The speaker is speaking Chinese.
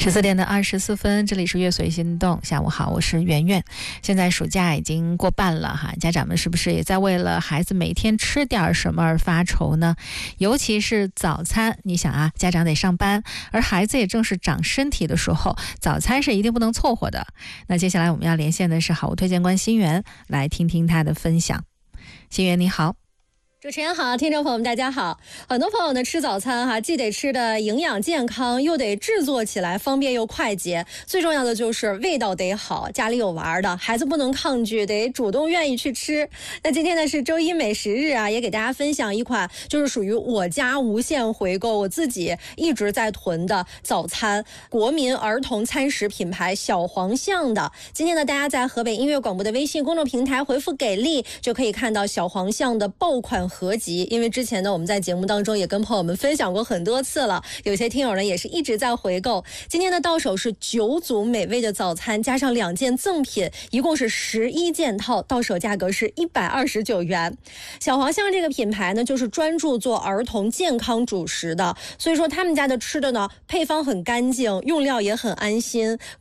14点24分，这里是乐随心动。下午好，我是圆圆。现在暑假已经过半了哈，家长们是不是也在为了孩子每天吃点什么而发愁呢？尤其是早餐，你想啊，家长得上班，而孩子也正是长身体的时候，早餐是一定不能错过的。那接下来我们要连线的是好物推荐官新源，来听听他的分享。新源你好。 主持人好，听众朋友们大家好。很多朋友呢吃早餐既得吃的营养健康，又得制作起来方便又快捷，最重要的就是味道得好，家里有娃的孩子不能抗拒，得主动愿意去吃。那今天呢是周一美食日也给大家分享一款就是属于我家无限回购，我自己一直在囤的早餐，国民儿童餐食品牌小黄象的。今天呢大家在河北音乐广播的微信公众平台回复给力，就可以看到小黄象的爆款合集。因为之前呢我们在节目当中也跟朋友们分享过很多次了，有些听友呢也是一直在回购。今天的到手是9组美味的早餐，加上2件赠品，一共是11件套，到手价格是129元。小黄象这个品牌呢就是专注做儿童健康主食的，所以说他们家的吃的呢配方很干净，用料也很安心，